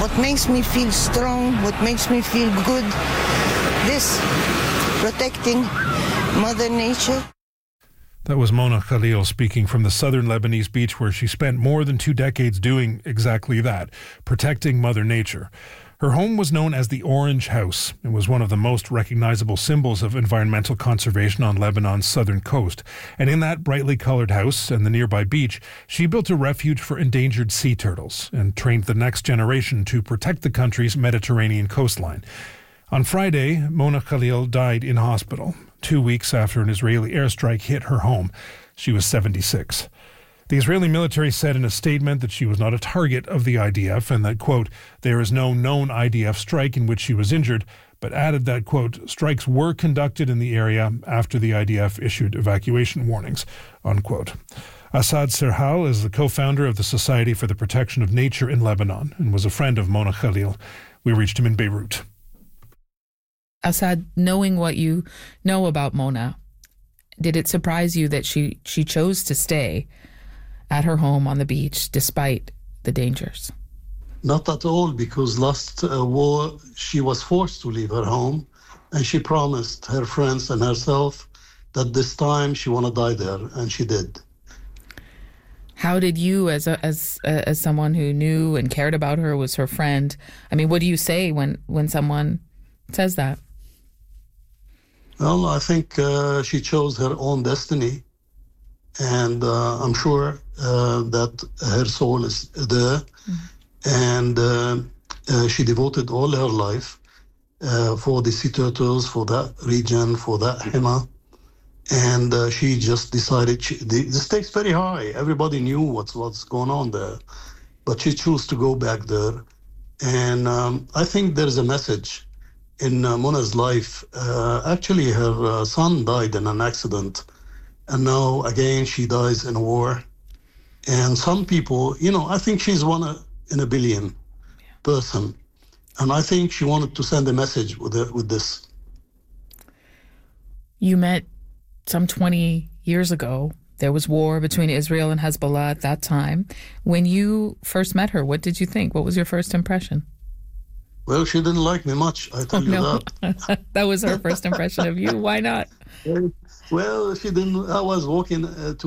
what makes me feel strong, what makes me feel good, this, protecting Mother Nature. That was Mona Khalil speaking from the southern Lebanese beach, where she spent more than 2 decades doing exactly that, protecting Mother Nature. Her home was known as the Orange House. It was one of the most recognizable symbols of environmental conservation on Lebanon's southern coast. And in that brightly colored house and the nearby beach, she built a refuge for endangered sea turtles and trained the next generation to protect the country's Mediterranean coastline. On Friday, Mona Khalil died in hospital, 2 weeks after an Israeli airstrike hit her home. She was 76. The Israeli military said in a statement that she was not a target of the IDF and that, quote, there is no known IDF strike in which she was injured, but added that, quote, strikes were conducted in the area after the IDF issued evacuation warnings, unquote. Assad Serhal is the co-founder of the Society for the Protection of Nature in Lebanon and was a friend of Mona Khalil. We reached him in Beirut. Assad, knowing what you know about Mona, did it surprise you that she chose to stay at her home on the beach despite the dangers? Not at all, because last war she was forced to leave her home, and she promised her friends and herself that this time she want to die there, and she did. How did you, as someone who knew and cared about her, was her friend, I mean, what do you say when someone says that? Well, I think she chose her own destiny, and I'm sure that her soul is there, and she devoted all her life for the sea turtles, for that region, for that Hema, and she just decided the stakes very high. Everybody knew what's going on there, but she chose to go back there, and I think there's a message in Mona's life. Actually, her son died in an accident, and now again she dies in a war. And some people, I think she's one in a billion person, and I think she wanted to send a message with this. You met some 20 years ago. There was war between Israel and Hezbollah at that time. When you first met her, what did you think? What was your first impression? Well, she didn't like me much, I tell you that. That was her first impression of you. Why not? Well, she didn't. I was walking to